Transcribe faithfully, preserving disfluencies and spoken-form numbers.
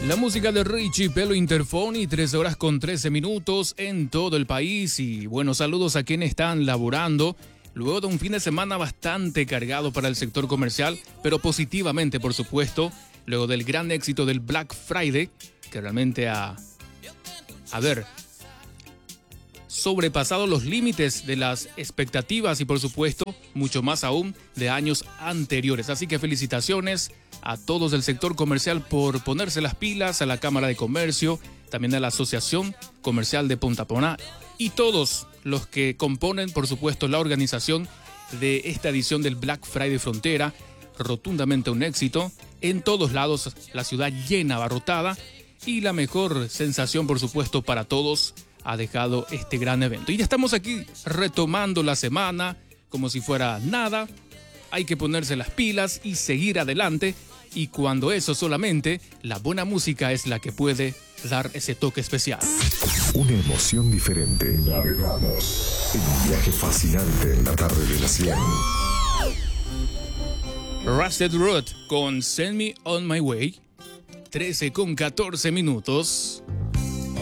La música de Richie Pelo Interfoni, tres horas con trece minutos en todo el país. Y buenos saludos a quienes están laborando luego de un fin de semana bastante cargado para el sector comercial, pero positivamente, por supuesto, luego del gran éxito del Black Friday, que realmente ha, a ver, sobrepasado los límites de las expectativas y, por supuesto, mucho más aún de años anteriores. Así que felicitaciones a todos del sector comercial por ponerse las pilas, a la Cámara de Comercio, también a la Asociación Comercial de Punta Poná y todos los que componen, por supuesto, la organización de esta edición del Black Friday Frontera. Rotundamente un éxito. En todos lados, la ciudad llena, abarrotada, y la mejor sensación, por supuesto, para todos ha dejado este gran evento. Y ya estamos aquí retomando la semana como si fuera nada. Hay que ponerse las pilas y seguir adelante. Y cuando eso solamente, la buena música es la que puede dar ese toque especial. Una emoción diferente. Navegamos en un viaje fascinante en la tarde de la cien. Rusted Road con Send Me On My Way. trece con catorce minutos.